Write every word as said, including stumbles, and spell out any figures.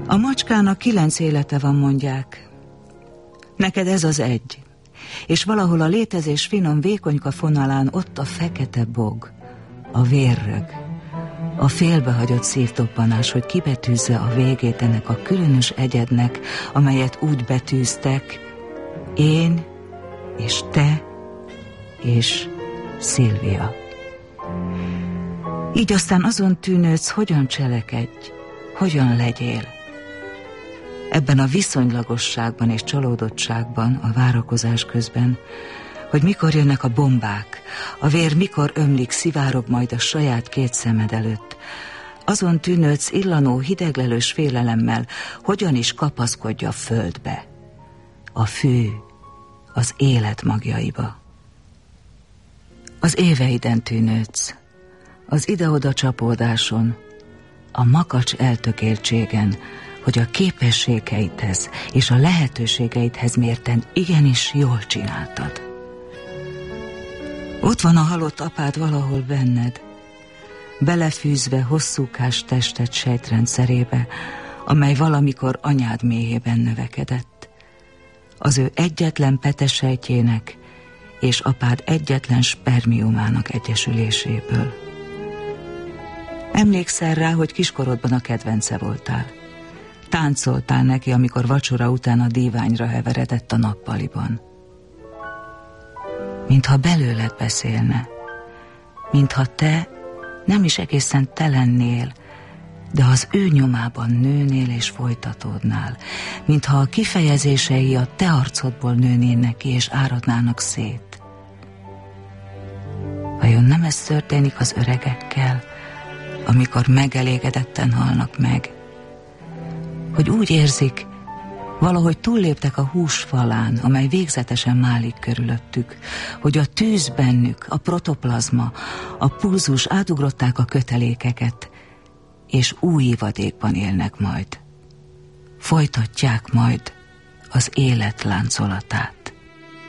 A macskának kilenc élete van, mondják. Neked ez az egy. És valahol a létezés finom vékonyka fonalán ott a fekete bog, a vérrög, a félbehagyott szívtoppanás, hogy kibetűzze a végét ennek a különös egyednek, amelyet úgy betűztek, én és te és Szilvia. Így aztán azon tűnődsz, hogyan cselekedj, hogyan legyél. Ebben a viszonylagosságban és csalódottságban, a várakozás közben, hogy mikor jönnek a bombák, a vér mikor ömlik, szivárog majd a saját két szemed előtt. Azon tűnődsz illanó, hideglelős félelemmel, hogyan is kapaszkodj a földbe, a fű, az élet magjaiba. Az éveiden tűnődsz, az ide-oda csapódáson, a makacs eltökéltségen, hogy a képességeidhez és a lehetőségeidhez mérten igenis jól csináltad. Ott van a halott apád valahol benned, belefűzve hosszúkás tested sejtrendszerébe, amely valamikor anyád méhében növekedett. Az ő egyetlen petesejtjének és apád egyetlen spermiumának egyesüléséből. Emlékszel rá, hogy kiskorodban a kedvence voltál. Táncoltál neki, amikor vacsora után a díványra heveredett a nappaliban. Mintha belőled beszélne, mintha te nem is egészen te lennél, de az ő nyomában nőnél és folytatódnál, mintha a kifejezései a te arcodból nőnének ki és áradnának szét. Vajon nem ez történik az öregekkel, amikor megelégedetten halnak meg? Hogy úgy érzik, valahogy túlléptek a húsfalán, amely végzetesen málik körülöttük, hogy a tűz bennük, a protoplazma, a pulzus átugrották a kötelékeket, és új ivadékban élnek majd. Folytatják majd az élet láncolatát.